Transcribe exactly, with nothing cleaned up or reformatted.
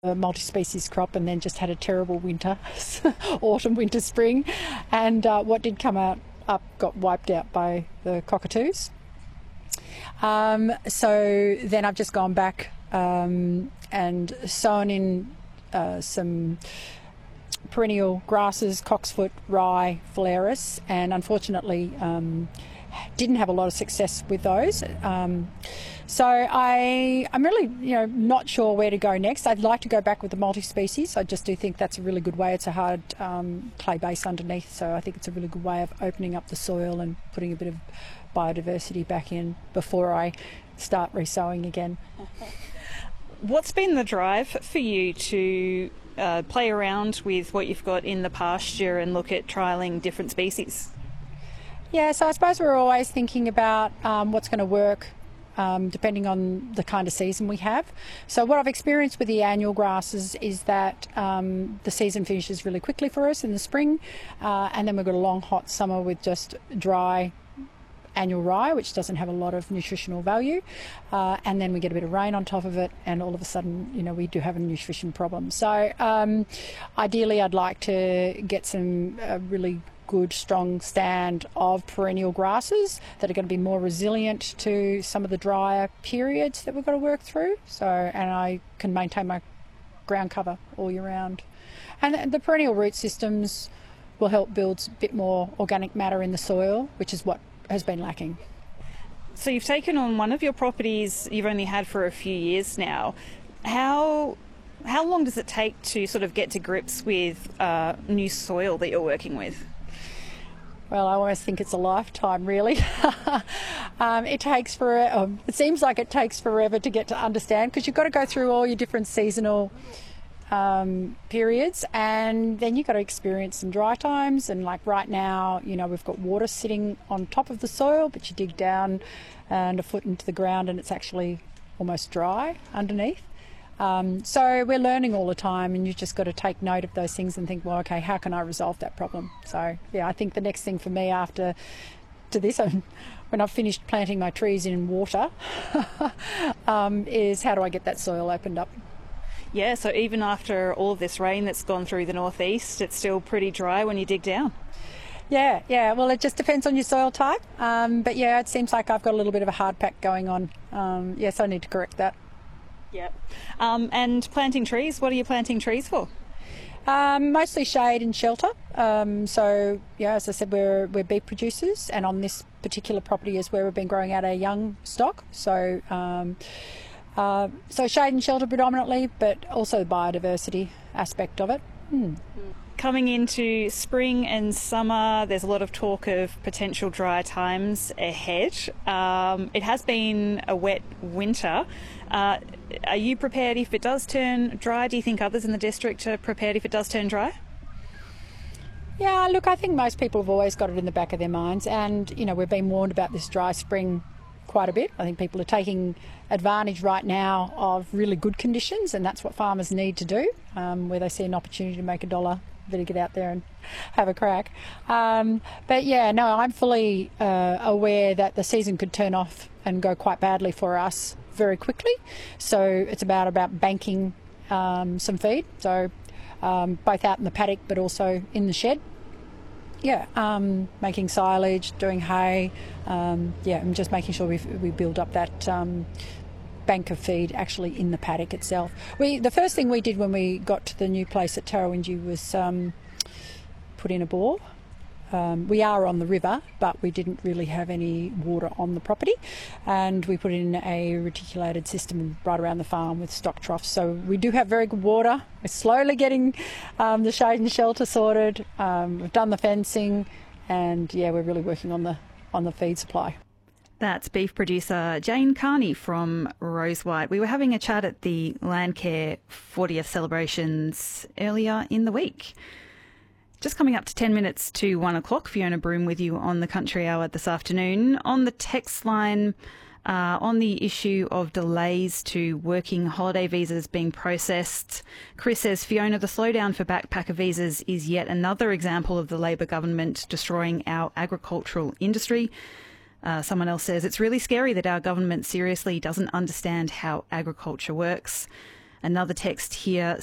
a multi-species crop and then just had a terrible winter, autumn, winter, spring, and uh, what did come out up got wiped out by the cockatoos. Um, so then I've just gone back um, and sown in uh, some perennial grasses, cocksfoot, rye, phalaris, and unfortunately um, didn't have a lot of success with those. Um, so I, I'm really, you know, not sure where to go next. I'd like to go back with the multi-species. I just do think that's a really good way. It's a hard um, clay base underneath, so I think it's a really good way of opening up the soil and putting a bit of biodiversity back in before I start resowing again. What's been the drive for you to uh, play around with what you've got in the pasture and look at trialling different species? Yeah, so I suppose we're always thinking about um, what's going to work um, depending on the kind of season we have. So what I've experienced with the annual grasses is that um, the season finishes really quickly for us in the spring, uh, and then we've got a long hot summer with just dry annual rye, which doesn't have a lot of nutritional value, uh, and then we get a bit of rain on top of it, and all of a sudden, you know, we do have a nutrition problem. So um, ideally I'd like to get some uh, really good strong stand of perennial grasses that are going to be more resilient to some of the drier periods that we've got to work through, so and I can maintain my ground cover all year round. And the perennial root systems will help build a bit more organic matter in the soil, which is what has been lacking. So you've taken on one of your properties you've only had for a few years now. How how long does it take to sort of get to grips with uh, new soil that you're working with? Well, I always think it's a lifetime, really. um, it takes for um, it seems like it takes forever to get to understand, because you've got to go through all your different seasonal Um, periods, and then you've got to experience some dry times. And like right now, you know, we've got water sitting on top of the soil, but you dig down and a foot into the ground and it's actually almost dry underneath. Um, so we're learning all the time, and you've just got to take note of those things and think, well, okay, how can I resolve that problem? So yeah, I think the next thing for me after to this, when I've finished planting my trees in water, um, is how do I get that soil opened up? Yeah, so even after all of this rain that's gone through the northeast, it's still pretty dry when you dig down. Yeah, yeah. Well, it just depends on your soil type. Um, but yeah, it seems like I've got a little bit of a hard pack going on. Um, yes, I need to correct that. Yep. Um, and planting trees, what are you planting trees for? Um, mostly shade and shelter. Um, so, yeah, as I said, we're we're beef producers, and on this particular property is where we've been growing out our young stock. So. Um, Uh, so shade and shelter predominantly, but also the biodiversity aspect of it. Hmm. Coming into spring and summer, there's a lot of talk of potential dry times ahead. Um, it has been a wet winter. Uh, are you prepared if it does turn dry? Do you think others in the district are prepared if it does turn dry? Yeah, look, I think most people have always got it in the back of their minds, and, you know, we've been warned about this dry spring quite a bit. I think people are taking advantage right now of really good conditions, and that's what farmers need to do, um, where they see an opportunity to make a dollar, better get out there and have a crack. Um, but yeah, no, I'm fully uh, aware that the season could turn off and go quite badly for us very quickly. So it's about about banking um, some feed, so um, both out in the paddock but also in the shed. Yeah, um, making silage, doing hay, um, yeah, and just making sure we we build up that um, bank of feed actually in the paddock itself. We the first thing we did when we got to the new place at Tarrawingi was um, put in a bore. Um, we are on the river, but we didn't really have any water on the property, and we put in a reticulated system right around the farm with stock troughs. So we do have very good water. We're slowly getting um, the shade and shelter sorted. Um, we've done the fencing, and yeah, we're really working on the on the feed supply. That's beef producer Jane Carney from Rosewhite. We were having a chat at the Landcare fortieth celebrations earlier in the week. Just coming up to ten minutes to one o'clock. Fiona Broom with you on the Country Hour this afternoon. On the text line, uh, on the issue of delays to working holiday visas being processed, Chris says, Fiona, the slowdown for backpacker visas is yet another example of the Labor government destroying our agricultural industry. Uh, someone else says, it's really scary that our government seriously doesn't understand how agriculture works. Another text here